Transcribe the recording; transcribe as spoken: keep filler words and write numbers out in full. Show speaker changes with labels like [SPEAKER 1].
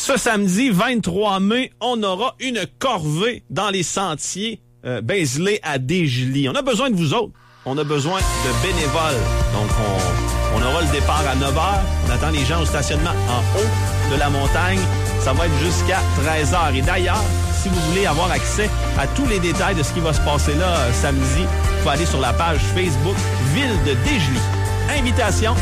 [SPEAKER 1] Ce samedi vingt-trois mai, on aura une corvée dans les sentiers euh, Béziers à Desjolies. On a besoin de vous autres. On a besoin de bénévoles. Donc, on, on aura le départ à neuf heures. On attend les gens au stationnement en haut de la montagne. Ça va être jusqu'à treize heures. Et d'ailleurs, si vous voulez avoir accès à tous les détails de ce qui va se passer là euh, samedi, vous pouvez aller sur la page Facebook Ville de Desjolies. Invitation